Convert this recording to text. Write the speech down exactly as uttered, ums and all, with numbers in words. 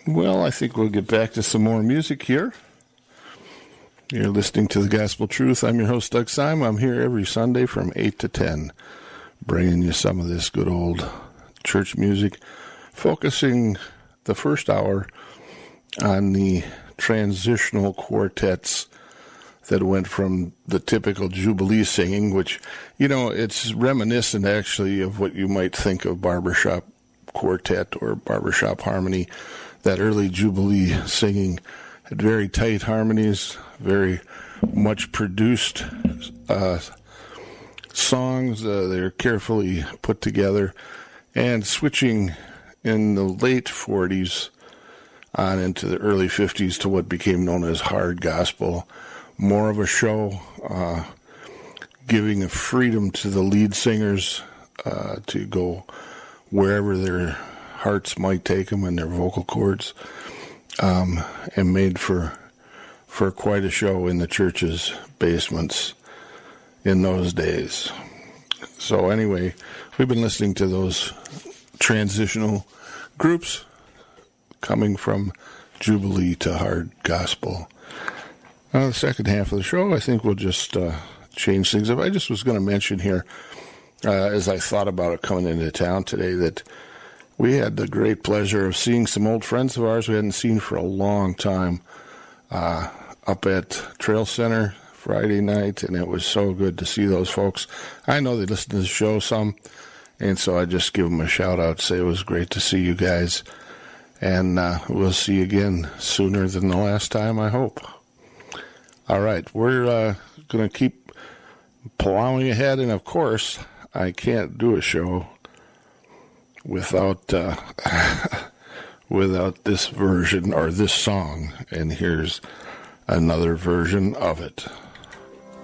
Well, I think we'll get back to some more music here. You're listening to The Gospel Truth. I'm your host, Doug Simon. I'm here every Sunday from eight to ten, bringing you some of this good old church music, focusing the first hour on the transitional quartets that went from the typical Jubilee singing, which, you know, it's reminiscent actually of what you might think of barbershop quartet or barbershop harmony. That early Jubilee singing had very tight harmonies, very much produced uh, songs. Uh, they're carefully put together. And switching in the late forties on into the early fifties to what became known as hard gospel, more of a show, uh, giving a freedom to the lead singers uh, to go wherever their hearts might take them and their vocal cords, um, and made for for quite a show in the church's basements in those days. So anyway, we've been listening to those transitional groups coming from Jubilee to hard gospel. Uh, the second half of the show, I think we'll just uh, change things up. I just was going to mention here, uh, as I thought about it coming into town today, that we had the great pleasure of seeing some old friends of ours we hadn't seen for a long time uh, up at Trail Center Friday night, and it was so good to see those folks. I know they listen to the show some, and so I just give them a shout-out, say it was great to see you guys, and uh, we'll see you again sooner than the last time, I hope. All right, we're uh, going to keep plowing ahead, and of course, I can't do a show without uh, without this version or this song, and here's another version of it.